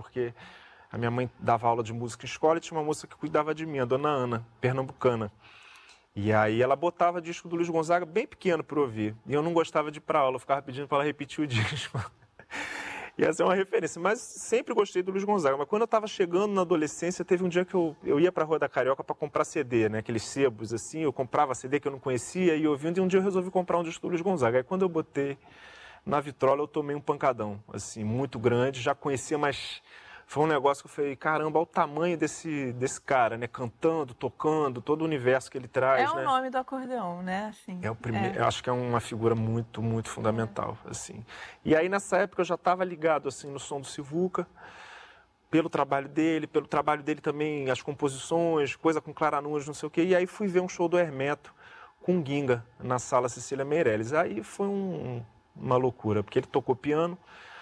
porque a minha mãe dava aula de música em escola e tinha uma moça que cuidava de mim, a dona Ana, pernambucana. E aí ela botava disco do Luiz Gonzaga bem pequeno para ouvir. E eu não gostava de ir para aula, eu ficava pedindo para ela repetir o disco. E essa é uma referência. Mas sempre gostei do Luiz Gonzaga. Mas quando eu estava chegando na adolescência, teve um dia que eu ia para a Rua da Carioca para comprar CD, né? Aqueles sebos assim, eu comprava CD que eu não conhecia e ouvindo. E um dia eu resolvi comprar um disco do Luiz Gonzaga. Aí quando eu botei na vitrola, eu tomei um pancadão, assim, muito grande. Já conhecia, mas foi um negócio que eu falei, caramba, olha o tamanho desse cara, né? Cantando, tocando, todo o universo que ele traz, É né? o nome do acordeão, né? Assim, É o primeiro, eu acho que é uma figura muito, muito fundamental, assim. E aí, nessa época, eu já estava ligado, assim, no som do Sivuca, pelo trabalho dele também, as composições, coisa com Clara Nunes, não sei o quê. E aí fui ver um show do Hermeto com o Ginga, na Sala Cecília Meirelles. Aí foi uma loucura, porque ele tocou piano,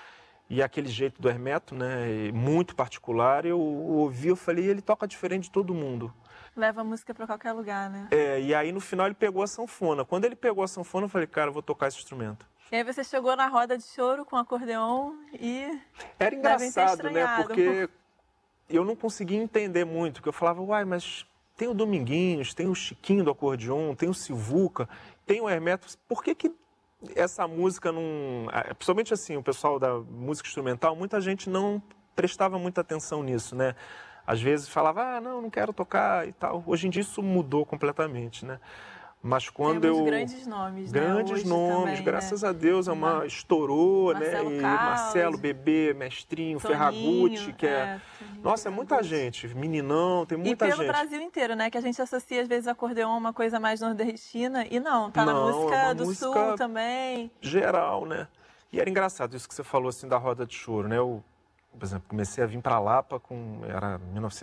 e aquele jeito do Hermeto, né, muito particular, eu ouvi, eu falei, ele toca diferente de todo mundo. Leva a música para qualquer lugar, né? E aí no final ele pegou a sanfona. Quando ele pegou a sanfona, eu falei, cara, eu vou tocar esse instrumento. E aí você chegou na roda de choro com o acordeão e... Era engraçado, né, porque eu não conseguia entender muito, porque eu falava, uai, mas tem o Dominguinhos, tem o Chiquinho do acordeon, tem o Sivuca, tem o Hermeto, por que essa música não... Principalmente assim, o pessoal da música instrumental, muita gente não prestava muita atenção nisso, né? Às vezes falava, não quero tocar e tal. Hoje em dia isso mudou completamente, né? Mas quando temos grandes nomes, grandes né? nomes, também, graças né? a Deus, estourou, Marcelo né? E Carlos, Marcelo, Bebê, Mestrinho, Toninho, Ferragutti, que Toninho, nossa, é muita gente. Meninão, tem muita gente. E pelo Brasil inteiro, né? Que a gente associa, às vezes, acordeon a uma coisa mais nordestina. E não, tá na Não, é música uma do música Sul também. geral, né? E era engraçado isso que você falou, assim, da roda de choro, né? Eu, por exemplo, comecei a vir para Lapa era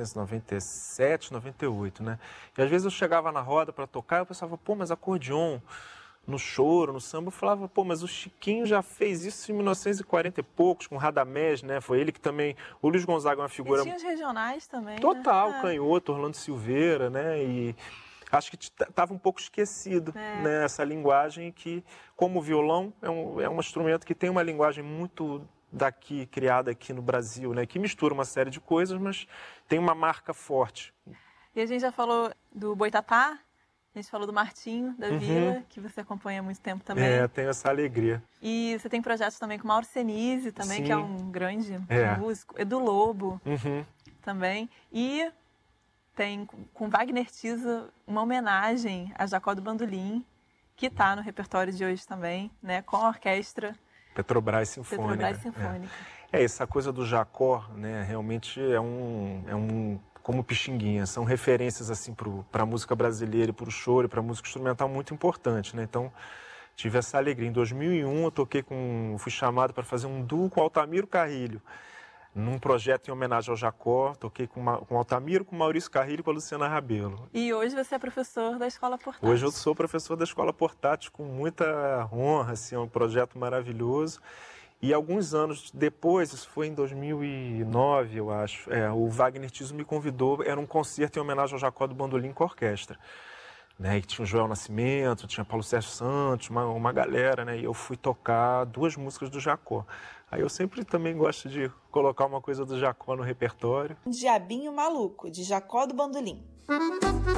1997, 98, né? E às vezes eu chegava na roda para tocar e eu pensava, pô, mas acordeon no choro, no samba, eu falava, pô, mas o Chiquinho já fez isso em 1940 e poucos, com Radamés, né? Foi ele que também... O Luiz Gonzaga é uma figura... E tinha os regionais também, total, né? Canhoto, Orlando Silveira, né? E acho que estava um pouco esquecido, né? Essa linguagem que, como o violão, é um instrumento que tem uma linguagem muito daqui, criada aqui no Brasil, né? Que mistura uma série de coisas, mas tem uma marca forte. E a gente já falou do Boitatá, a gente falou do Martinho, da Vila, que você acompanha há muito tempo também. Tenho essa alegria. E você tem projetos também com Mauro Senise, também, Sim. que é um grande músico. Edu Lobo, também. E tem com Wagner Tiso uma homenagem a Jacó do Bandolim, que está no repertório de hoje também, né? Com a orquestra Petrobras Sinfônica. Essa coisa do Jacó, né? Realmente é um como Pixinguinha, são referências assim para a música brasileira e para o choro e para a música instrumental muito importante, né? Então, tive essa alegria. Em 2001, eu fui chamado para fazer um duo com Altamiro Carrilho, num projeto em homenagem ao Jacó. Toquei com Altamiro, com Maurício Carrilho e com a Luciana Rabelo. E hoje você é professor da Escola Portátil. Hoje eu sou professor da Escola Portátil com muita honra, assim, é um projeto maravilhoso. E alguns anos depois, isso foi em 2009, eu acho, o Wagner Tiso me convidou, era um concerto em homenagem ao Jacó do Bandolim com a orquestra. Né, e tinha o Joel Nascimento, tinha Paulo Sérgio Santos, uma galera, né, e eu fui tocar 2 músicas do Jacó. Aí eu sempre também gosto de colocar uma coisa do Jacó no repertório. Diabinho Maluco, de Jacó do Bandolim.